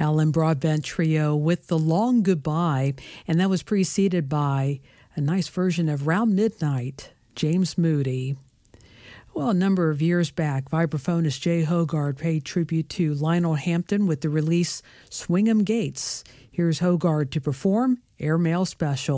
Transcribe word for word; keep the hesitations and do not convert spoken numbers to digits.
Alan Broadbent Trio with The Long Goodbye, and that was preceded by a nice version of Round Midnight, James Moody. Well, a number of years back, vibraphonist Jay Hogarth paid tribute to Lionel Hampton with the release Swing 'em Gates. Here's Hogarth to perform Airmail Special.